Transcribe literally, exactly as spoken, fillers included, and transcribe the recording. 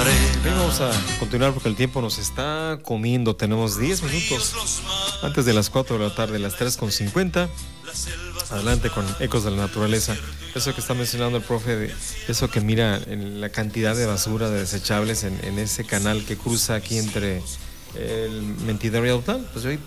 Bien, vamos a continuar porque el tiempo nos está comiendo. Tenemos diez minutos antes de las cuatro de la tarde, las tres con cincuenta. Adelante con Ecos de la Naturaleza. Eso que está mencionando el profe, de eso que mira en la cantidad de basura, de desechables en, en ese canal que cruza aquí entre el Mentidero y Aután. Pues yo